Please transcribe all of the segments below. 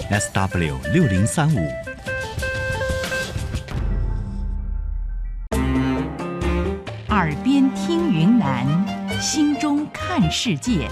SW6035。 耳边听云南，心中看世界。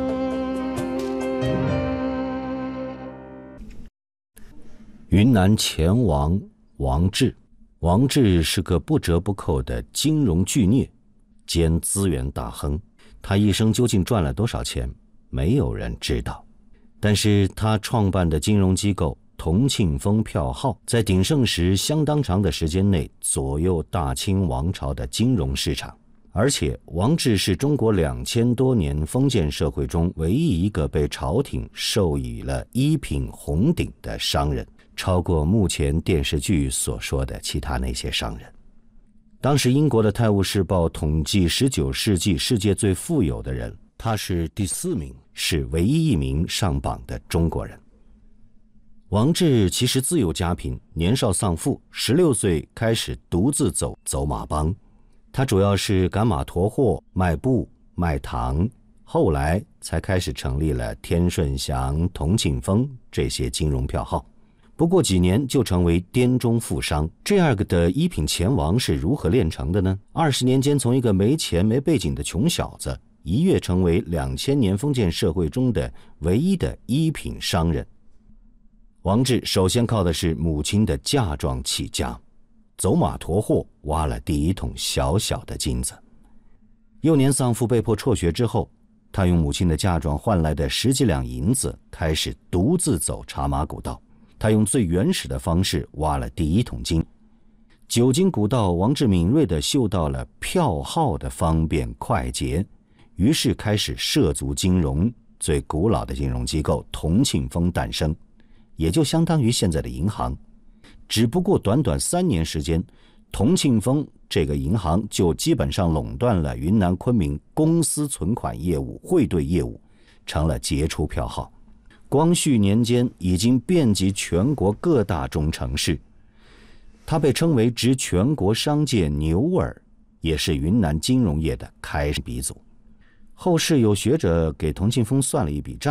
云南前王王志，王志是个不折不扣的金融巨孽兼资源大亨。他一生究竟赚了多少钱，没有人知道。但是他创办的金融机构同庆丰票号，在鼎盛时相当长的时间内左右大清王朝的金融市场。而且王志是中国2000多年封建社会中唯一一个被朝廷授予了一品红顶的商人，超过目前电视剧所说的其他那些商人。当时英国的《泰晤士报》统计19世纪世界最富有的人，他是第4名，是唯一一名上榜的中国人。王志其实自幼家贫，年少丧父，16岁开始独自走马帮。他主要是赶马驮货、卖布、卖糖，后来才开始成立了天顺祥、同庆丰这些金融票号。不过几年就成为滇中富商。这样的一品钱王是如何炼成的呢？20年间，从一个没钱没背景的穷小子，一跃成为2000年封建社会中的唯一的一品商人。王志首先靠的是母亲的嫁妆起家，走马驮货挖了第一桶小小的金子。幼年丧父被迫辍学之后，他用母亲的嫁妆换来的10几两银子，开始独自走茶马古道。他用最原始的方式挖了第一桶金。久经古道，王志敏锐地嗅到了票号的方便快捷，于是开始涉足金融。最古老的金融机构同庆丰诞生，也就相当于现在的银行。只不过短短3年时间，同庆丰这个银行就基本上垄断了云南昆明公司存款业务、汇兑业务，成了杰出票号。光绪年间已经遍及全国各大中城市，它被称为执全国商界牛耳，也是云南金融业的开山鼻祖。后世有学者给同庆丰算了一笔账，